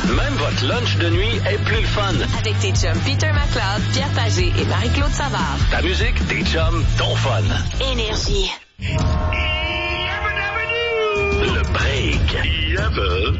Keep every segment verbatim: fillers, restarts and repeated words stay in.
Même votre lunch de nuit est plus le fun. Avec tes chums Peter McLeod, Pierre Pagé et Marie-Claude Savard. Ta musique, tes chums, ton fun. Énergie. Le break. Yabba,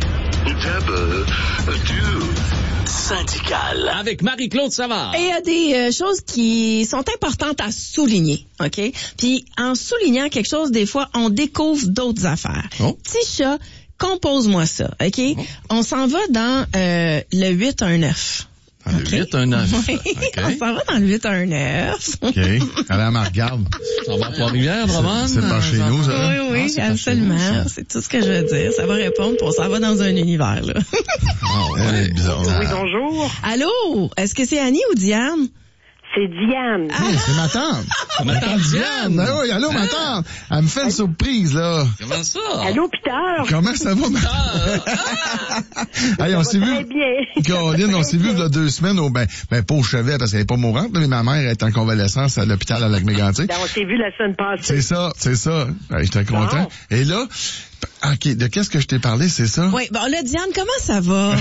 dabba, do. Syndical. Avec Marie-Claude Savard. Et il y a des euh, choses qui sont importantes à souligner, OK? Puis en soulignant quelque chose, des fois, on découvre d'autres affaires. Oh. Petit chat, compose-moi ça, OK? Oh. On s'en va dans euh, le huit un neuf. Dans le okay. huit un neuf. Oui, okay. On s'en va dans le huit un neuf. OK. Allez, elle me regarde. Ça va à Trois-Rivières, Drummond? C'est pas chez nous, ça? Oui, oui, ah, absolument. Nous, c'est tout ce que je veux dire. Ça va répondre, puis on s'en va dans un univers, là. Oh, ouais, bizarre. Oui, bonjour. Allô? Est-ce que c'est Annie ou Diane? C'est Diane. Ah, hey, c'est ma tante. C'est ma tante Diane. Ah oui, allô, ma tante. Elle me fait une surprise, là. Comment ça? Allô, Peter. Comment ça va, ma tante? Hey, on s'est vu. Très bien. Caroline, on s'est vu il y a deux semaines au, ben, ben, pas au chevet parce qu'elle est pas mourante, mais ma mère est en convalescence à l'hôpital à Lac-Mégantic. Ben, on s'est vu la semaine passée. C'est ça, c'est ça. Hey, j'étais content. Bon. Et là, OK, de qu'est-ce que je t'ai parlé, c'est ça? Oui, bon là, Diane, comment ça va?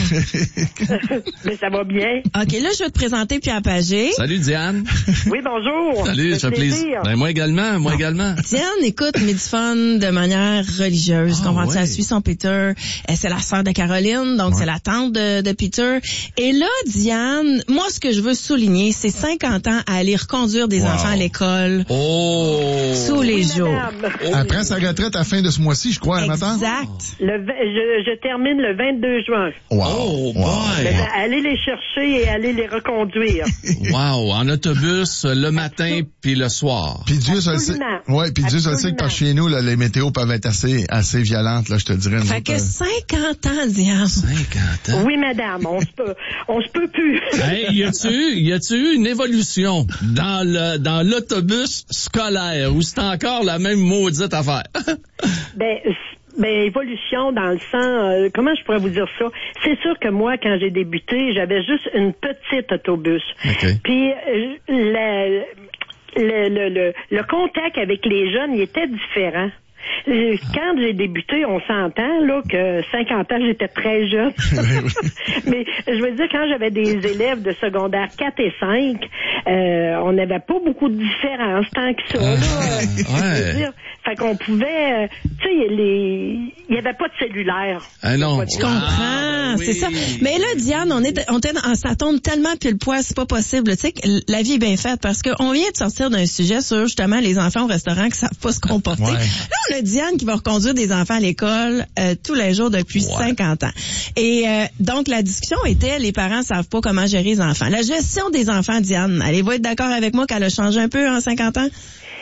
Mais ça va bien. OK, là, je vais te présenter Pierre Pagé. Salut, Diane. Oui, bonjour. Salut, ça fait plaisir. Ben, moi également, moi bon. également. Diane, écoute, Midifone de manière religieuse. Oh, comprends-tu? Ouais. Elle suit son Peter. C'est la sœur de Caroline, donc ouais. c'est la tante de, de Peter. Et là, Diane, moi, ce que je veux souligner, c'est cinquante ans à aller reconduire des wow. enfants à l'école. Oh! Tous les oui, jours. Oh. Elle prend sa retraite à la fin de ce mois-ci, je crois, Exact. Le, je, je termine le vingt-deux juin. Wow. Oh, boy. Ben, allez les chercher et allez les reconduire. Wow. En autobus, le matin puis le soir. Puis Dieu se le sait. Ouais, puis Dieu se le sait que par chez nous, là, les météos peuvent être assez, assez violentes, là, je te dirais. Fait que cinquante ans, Diane. cinquante ans. Oui, madame. On se peut, on se peut plus. Hey, y a-tu, y a-tu eu une évolution dans le, dans l'autobus scolaire ou c'est encore la même maudite affaire? ben, Ben, évolution dans le sens, euh, comment je pourrais vous dire ça? C'est sûr que moi, quand j'ai débuté, j'avais juste une petite autobus. Okay. Puis, euh, le, le, le, le, le contact avec les jeunes, il était différent. Quand j'ai débuté, on s'entend là que cinquante ans, j'étais très jeune. Mais je veux dire, quand j'avais des élèves de secondaire quatre et cinq, euh, on n'avait pas beaucoup de différence tant que ça. Là, ouais. Je veux dire, fait qu'on pouvait, euh, tu sais, les, il y avait pas de cellulaire. Ah non, je comprends, ah, oui. c'est ça. Mais là, Diane, on est, on est, ça tombe tellement pile poil, c'est pas possible. Tu sais, la vie est bien faite parce qu'on vient de sortir d'un sujet sur justement les enfants au restaurant qui savent pas se comporter. Ouais. Là, on a Diane qui va reconduire des enfants à l'école euh, tous les jours depuis ouais. cinquante ans. Et euh, donc, la discussion était, les parents savent pas comment gérer les enfants. La gestion des enfants, Diane, allez-vous être d'accord avec moi qu'elle a changé un peu en cinquante ans?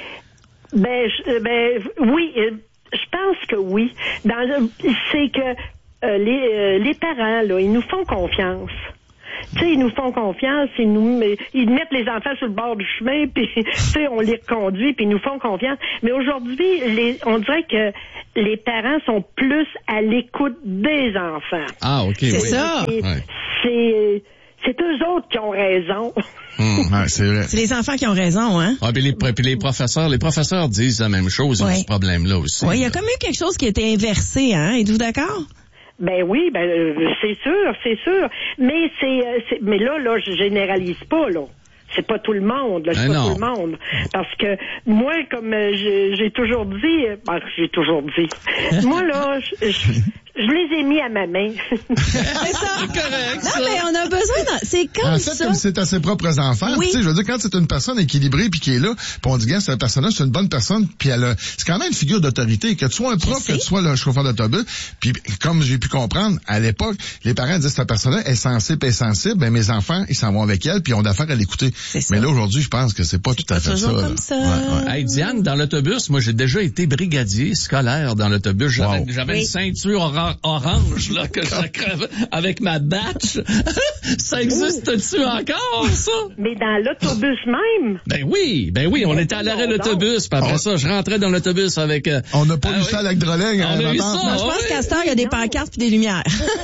Ben, je, ben oui, je pense que oui. Dans le, c'est que euh, les, euh, les parents, là, ils nous font confiance. Tu sais, ils nous font confiance, ils nous ils mettent les enfants sur le bord du chemin, puis tu sais, on les reconduit, puis ils nous font confiance. Mais aujourd'hui, les, on dirait que les parents sont plus à l'écoute des enfants. Ah, ok, c'est oui. ça. C'est, ouais. c'est, c'est eux autres qui ont raison. Mmh, ouais, c'est vrai. C'est les enfants qui ont raison, hein. Ah, puis les, puis les professeurs, les professeurs disent la même chose, ouais. ils ont ce problème-là aussi. Oui, il y a comme eu quelque chose qui a été inversé, hein. Êtes-vous d'accord? Ben oui, ben euh, c'est sûr, c'est sûr. Mais c'est, euh, c'est mais là, là, je généralise pas, là. C'est pas tout le monde, là, c'est ben pas non. tout le monde. Parce que moi, comme euh, j'ai, j'ai toujours dit, euh, ben, j'ai toujours dit, moi là, je, je, je les ai mis à ma main. C'est ça. C'est correct, non, ça. mais on a besoin de... C'est comme en fait, ça. comme c'est à ses propres enfants. Oui. Tu sais, je veux dire, quand c'est une personne équilibrée puis qui est là, puis on dit, gars, cette personne-là, c'est une bonne personne, puis elle a... C'est quand même une figure d'autorité. Que tu sois un prof, que tu sois le chauffeur d'autobus. Puis, comme j'ai pu comprendre, à l'époque, les parents disaient, cette personne-là est sensible et sensible. Ben, mes enfants, ils s'en vont avec elle, puis ils ont d'affaires à l'écouter. Mais là, aujourd'hui, je pense que c'est pas c'est tout à fait ça. Comme ça. Ouais, ouais. Hey, Diane, dans l'autobus, moi, j'ai déjà été brigadier scolaire dans l'autobus. J'avais, wow. j'avais oui. une ceinture or- orange, là, que j'accravais avec ma batch. Ça existe-tu encore, ça? Mais dans l'autobus même? Ben oui, ben oui, on mais était à l'arrêt de l'autobus, puis après on... ça, je rentrais dans l'autobus avec... Euh... On n'a pas ah, eu oui. ça à Lac-Droling. On a eu ça, non, je pense qu'à cette heure, il y a des pancartes puis des lumières.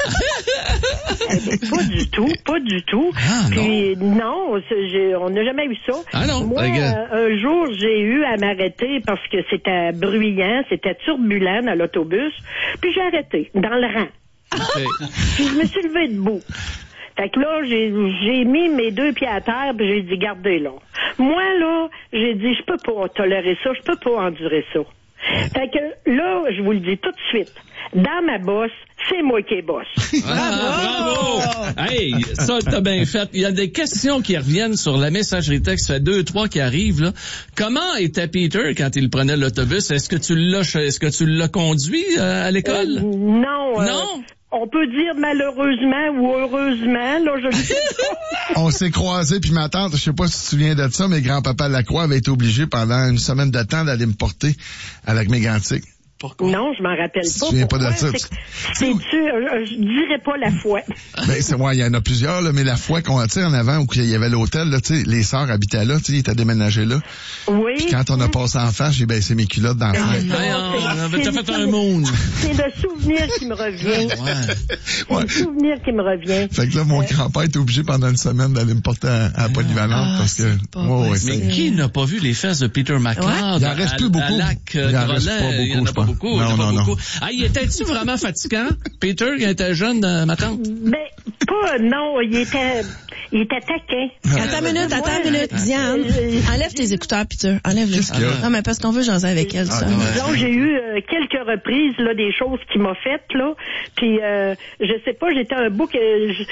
Pas du tout, pas du tout. Ah, puis non, non j'ai, on n'a jamais eu ça. Ah non? Moi, euh, un jour, j'ai eu à m'arrêter parce que c'était bruyant, c'était turbulent dans l'autobus, puis j'ai arrêté, dans le rang. Okay. Puis je me suis levée debout. Fait que là, j'ai, j'ai mis mes deux pieds à terre, puis j'ai dit, gardez là. Moi, là, j'ai dit, je peux pas tolérer ça, je peux pas endurer ça. Fait que là, je vous le dis tout de suite, dans ma bosse, c'est moi qui est boss. Ah, bravo! Hey, ça, t'as bien fait. Il y a des questions qui reviennent sur la messagerie texte. Ça fait deux, trois qui arrivent, là. Comment était Peter quand il prenait l'autobus? Est-ce que tu l'as, est-ce que tu l'as conduit euh, à l'école? Euh, non. Euh, non? On peut dire malheureusement ou heureusement, là, je le sais pas. On s'est croisés, puis ma tante, je sais pas si tu te souviens de ça, mais grand-papa Lacroix avait été obligé pendant une semaine de temps d'aller me porter à la Mégantic. Pourquoi? Non, je m'en rappelle si pas. Tu viens pas de ça. C'est, c'est, tu, euh, je dirais pas la foi. Ben, c'est moi, il y en a plusieurs, là, mais la foi qu'on a, tu sais, en avant, où il y avait l'hôtel, là, tu sais, les sœurs habitaient là, tu sais, ils étaient déménagés là. Oui. Puis quand on a passé en face, j'ai baissé mes culottes dans le ah, fond. Non, non, t'as fait un monde. C'est le souvenir qui me revient. Ouais. C'est le souvenir qui me revient. Fait que là, mon euh... grand-père était obligé pendant une semaine d'aller me porter à, à la polyvalente ah, parce que, oh, ouais, mais qui n'a pas vu les fesses de Peter McLeod? Ouais. Il en reste plus beaucoup. À Lac, euh, il en reste pas beaucoup, il y en a je pas pense. beaucoup. Non, non, pas non. beaucoup. Ah, il était-tu vraiment fatigant, Peter, quand il était jeune, euh, ma tante? Ben, pas, non, il était, il était taquin. Attends une minute, attends une minute, Diane. Enlève tes écouteurs, Peter. Enlève-les. Qu'est-ce qu'il y a? Non, mais parce qu'on veut jaser avec elle, ça. Ah, donc, j'ai eu euh, quelques reprises, là, des choses qu'il m'a faites, là. Puis, euh, je sais pas, j'étais un bouc, euh, tu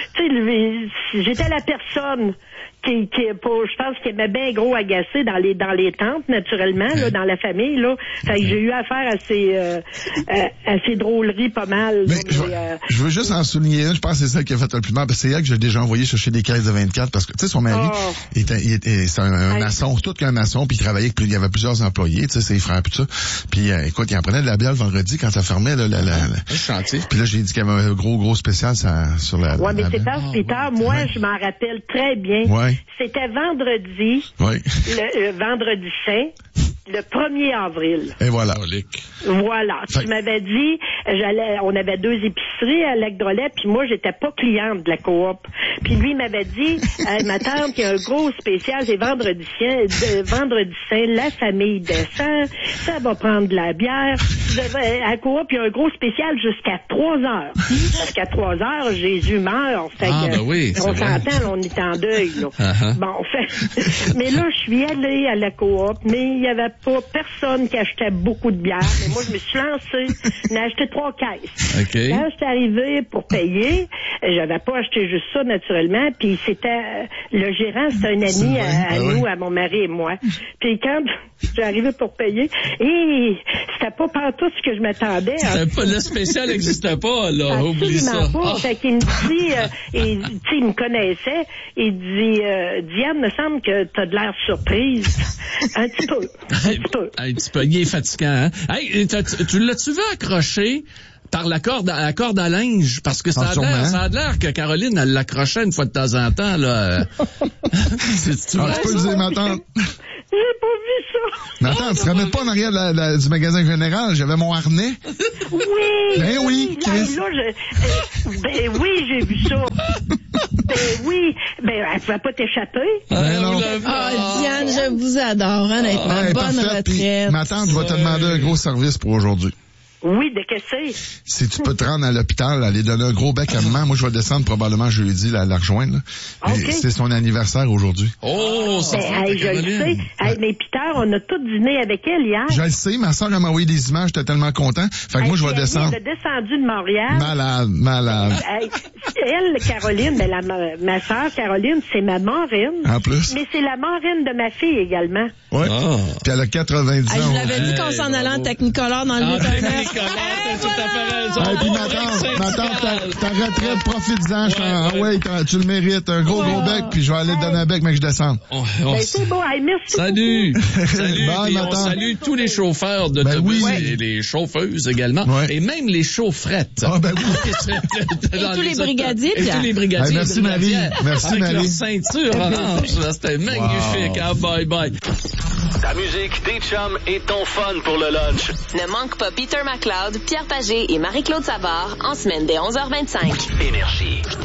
sais, j'étais la personne qui, qui pour, je pense qu'il aimait bien gros agacé dans les dans les tentes, naturellement, là, dans la famille, là. Fait que j'ai eu affaire à ces euh, à, à ces drôleries pas mal. Mais, là, je, mais, euh, je veux juste en souligner une, je pense que c'est ça qui a fait le plus mal, parce que c'est elle que j'ai déjà envoyé chercher des caisses de vingt-quatre, parce que, tu sais, son mari, oh. il était, il était, c'est un, un maçon, tout qu'un maçon, puis il travaillait avec, il y avait plusieurs employés, tu sais, ses frères, puis tout ça. Puis, euh, écoute, il en prenait de la bière le vendredi quand ça fermait, là, la, la, la... Le chantier. Puis là, j'ai dit qu'il y avait un gros, gros spécial ça, sur la... Ouais, mais la c'est parce, oh, Peter, ouais. moi, ouais. je m'en rappelle très bien. Ouais. C'était vendredi, Ouais. le euh, vendredi saint, le premier avril. Et voilà. Voilà. Fait... Tu m'avais dit, j'allais, on avait deux épiceries à Lac-Drolet, puis moi, j'étais pas cliente de la coop. Puis lui, il m'avait dit, euh, ma tante, il y a un gros spécial, c'est vendredi saint, de, vendredi saint, la famille descend, ça va prendre de la bière. À la coop, il y a un gros spécial jusqu'à trois heures. Jusqu'à trois heures, Jésus meurt. Fait Ah, que, ben oui, on c'est s'entend, là, on est en deuil, là. Uh-huh. Bon, fait, mais là, je suis allée à la coop, mais il y avait pas personne qui achetait beaucoup de bière. Mais moi, je me suis lancée. J'en ai acheté trois caisses. Okay. Quand je suis arrivée pour payer, j'avais pas acheté juste ça, naturellement. Puis c'était, le gérant, c'était un ami à, à ah nous, oui. à mon mari et moi. Puis quand je suis arrivée pour payer, et c'était pas partout ce que je m'attendais. C'était pas, le spécial n'existait pas, là. Oublie ça. Absolument pas. Ah. Fait qu'il me dit, euh, et, tu sais, il me connaissait, il dit, euh, Diane, me semble que t'as de l'air surprise. Un petit peu. Un petit peu. Un petit peu. Il est fatigant, hein? Hey, tu, tu l'as-tu vu accrocher par la corde, à la corde à linge? Parce que ça a l'air, ça a l'air que Caroline, elle l'accrochait une fois de temps en temps, là. C'est-tu Ah, vrai, tu peux le ça? dire, ma tante. J'ai pas vu ça. Mais attends, tu te ramènes pas en arrière de la, la, du magasin général? J'avais mon harnais. Oui. Ben oui, Là, Chris. là, je, euh, ben oui, j'ai vu ça. Ben oui. Ben, elle pouvait pas t'échapper. Ben non. Ah, Diane, je vous adore, honnêtement. Ouais, Bonne parfait. Puis, retraite. ma tante va te demander un gros service pour aujourd'hui. Oui, de qu'est-ce que c'est? Si tu peux te rendre à l'hôpital, aller donner un gros bec à maman, moi je vais descendre probablement jeudi, là, la rejoindre. Là. Mais Okay. c'est son anniversaire aujourd'hui. Oh, ça Ben, fait hey, je le sais. Hey, mais Peter, on a tout dîné avec elle hier. Je le sais, ma soeur m'a envoyé des images, j'étais tellement content. Fait que Hey, moi je vais puis elle descendre. vient de descendu de Montréal. Malade, malade. Hey, elle, Caroline, ben, la, ma, ma soeur Caroline, c'est ma marraine. En plus. Mais c'est la marraine de ma fille également. Ouais. Ah. Puis elle a quatre-vingt-dix Ah, je ans. vous l'avais dit qu'on Hey, s'en allait en bravo. Technicolor dans le Ah, Métavers. Technicolor, t'as tout à fait raison. Hey, puis Oh, ma tante, ma tante, ta, syndical. ta retraite, profites-en. je t'en- Ouais, ah ouais, t'en- tu le mérites. Un gros, gros bec, puis je vais aller te donner un bec, mais que je descende. On- on- Ben, c'est beau. Hey, merci. Salut! Salut! Bye, Puis ma on tante. salue tous les chauffeurs d'autobus Ben oui. et les chauffeuses également. Ouais. Et même les chaufferettes. Ah ben oui. Dans Et tous les autos. brigadiers, Et Pierre. tous les brigadiers. Hey, merci, et brigadières. Marie. Merci, Avec Marie. leur ceinture orange. Là, c'était magnifique. Ah, bye bye. Ta musique, tes chums et ton fun pour le lunch. Ne manque pas Peter McLeod, Pierre Pagé et Marie-Claude Savard en semaine dès onze heures vingt-cinq. Énergie.